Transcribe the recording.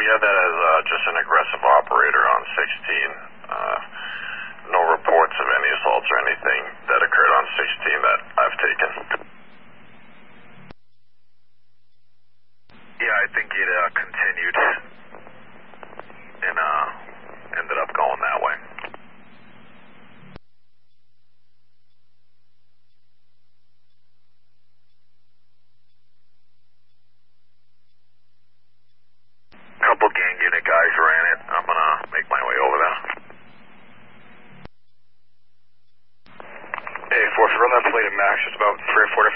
had that as just an aggressive operator on 16. No reports of any assaults or anything that occurred on 16 that I've taken. Yeah, I think it continued and ended up going that way. Couple gang unit guys ran it. I'm gonna make my way over there. Hey, Force, run that plate at max. It's about 3 or 4 to